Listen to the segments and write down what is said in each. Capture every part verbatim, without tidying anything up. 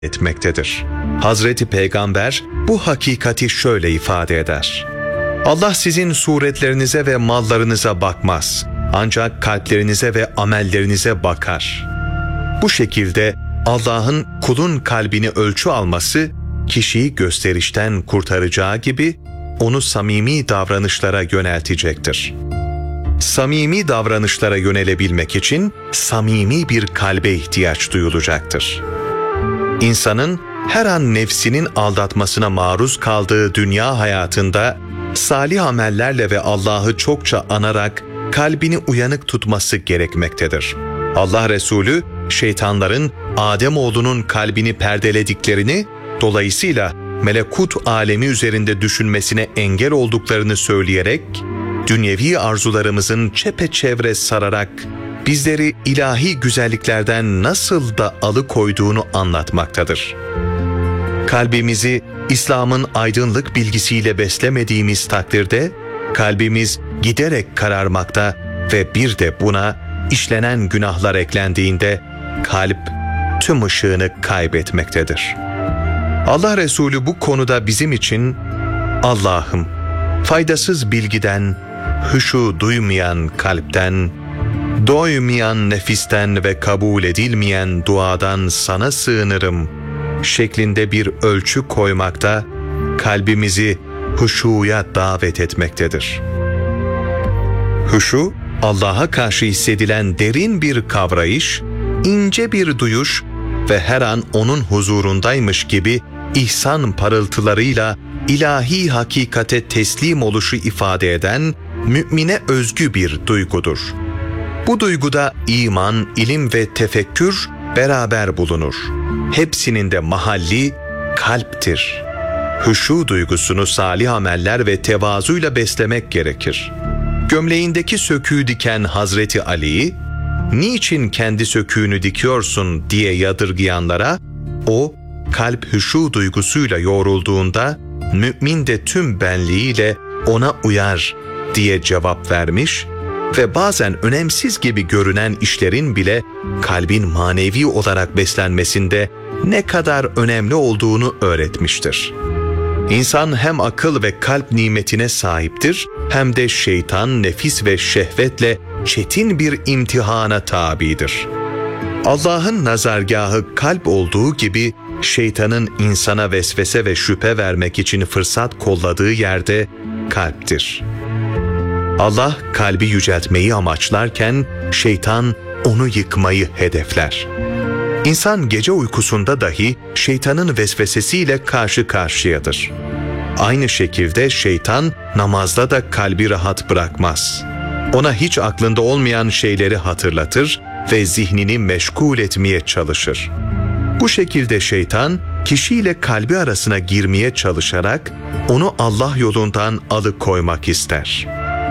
etmektedir. Hazreti Peygamber bu hakikati şöyle ifade eder: Allah sizin suretlerinize ve mallarınıza bakmaz, ancak kalplerinize ve amellerinize bakar. Bu şekilde Allah'ın kulun kalbini ölçü alması, kişiyi gösterişten kurtaracağı gibi onu samimi davranışlara yöneltecektir. Samimi davranışlara yönelebilmek için samimi bir kalbe ihtiyaç duyulacaktır. İnsanın her an nefsinin aldatmasına maruz kaldığı dünya hayatında salih amellerle ve Allah'ı çokça anarak kalbini uyanık tutması gerekmektedir. Allah Resulü, şeytanların Ademoğlunun kalbini perdelediklerini, dolayısıyla melekut alemi üzerinde düşünmesine engel olduklarını söyleyerek, dünyevi arzularımızın çepeçevre sararak bizleri ilahi güzelliklerden nasıl da alıkoyduğunu anlatmaktadır. Kalbimizi İslam'ın aydınlık bilgisiyle beslemediğimiz takdirde, kalbimiz giderek kararmakta ve bir de buna işlenen günahlar eklendiğinde kalp tüm ışığını kaybetmektedir. Allah Resulü bu konuda bizim için, Allah'ım, faydasız bilgiden, huşu duymayan kalpten, doymayan nefisten ve kabul edilmeyen duadan sana sığınırım şeklinde bir ölçü koymakta, kalbimizi huşuya davet etmektedir. Huşu, Allah'a karşı hissedilen derin bir kavrayış, ince bir duyuş ve her an O'nun huzurundaymış gibi ihsan parıltılarıyla ilahi hakikate teslim oluşu ifade eden mümine özgü bir duygudur. Bu duyguda iman, ilim ve tefekkür beraber bulunur. Hepsinin de mahalli kalptir. Huşu duygusunu salih ameller ve tevazuyla beslemek gerekir. Gömleğindeki söküğü diken Hazreti Ali'yi, niçin kendi söküğünü dikiyorsun diye yadırgayanlara, o kalp huşu duygusuyla yoğrulduğunda mümin de tüm benliğiyle ona uyar diye cevap vermiş ve bazen önemsiz gibi görünen işlerin bile kalbin manevi olarak beslenmesinde ne kadar önemli olduğunu öğretmiştir. İnsan hem akıl ve kalp nimetine sahiptir, hem de şeytan, nefis ve şehvetle çetin bir imtihana tabidir. Allah'ın nazargahı kalp olduğu gibi, şeytanın insana vesvese ve şüphe vermek için fırsat kolladığı yerde kalptir. Allah kalbi yüceltmeyi amaçlarken, şeytan onu yıkmayı hedefler. İnsan gece uykusunda dahi şeytanın vesvesesiyle karşı karşıyadır. Aynı şekilde şeytan namazda da kalbi rahat bırakmaz. Ona hiç aklında olmayan şeyleri hatırlatır ve zihnini meşgul etmeye çalışır. Bu şekilde şeytan, kişiyle kalbi arasına girmeye çalışarak onu Allah yolundan alıkoymak ister.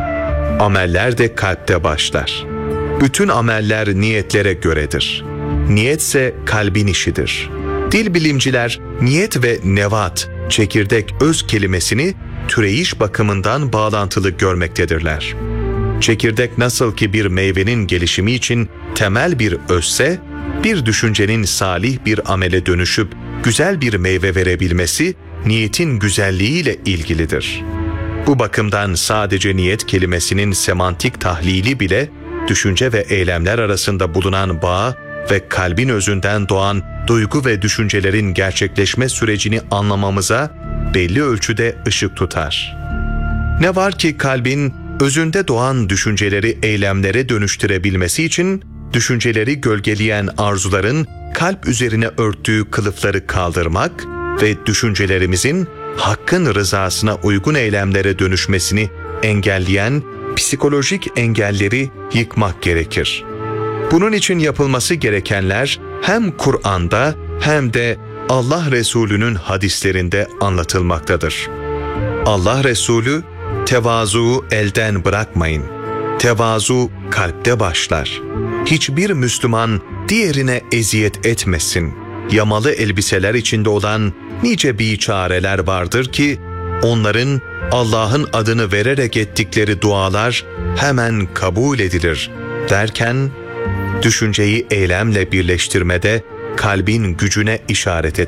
Ameller de kalpte başlar. Bütün ameller niyetlere göredir. Niyetse kalbin işidir. Dil bilimciler niyet ve nevat, çekirdek öz kelimesini türeyiş bakımından bağlantılı görmektedirler. Çekirdek nasıl ki bir meyvenin gelişimi için temel bir özse, bir düşüncenin salih bir amele dönüşüp güzel bir meyve verebilmesi niyetin güzelliğiyle ilgilidir. Bu bakımdan sadece niyet kelimesinin semantik tahlili bile düşünce ve eylemler arasında bulunan bağ ve kalbin özünden doğan duygu ve düşüncelerin gerçekleşme sürecini anlamamıza belli ölçüde ışık tutar. Ne var ki kalbin özünde doğan düşünceleri eylemlere dönüştürebilmesi için düşünceleri gölgeleyen arzuların kalp üzerine örttüğü kılıfları kaldırmak ve düşüncelerimizin Hakk'ın rızasına uygun eylemlere dönüşmesini engelleyen psikolojik engelleri yıkmak gerekir. Bunun için yapılması gerekenler hem Kur'an'da hem de Allah Resulü'nün hadislerinde anlatılmaktadır. Allah Resulü, tevazuyu elden bırakmayın. Tevazu kalpte başlar. Hiçbir Müslüman diğerine eziyet etmesin. Yamalı elbiseler içinde olan nice biçareler vardır ki, onların Allah'ın adını vererek ettikleri dualar hemen kabul edilir derken, düşünceyi eylemle birleştirmede kalbin gücüne işaret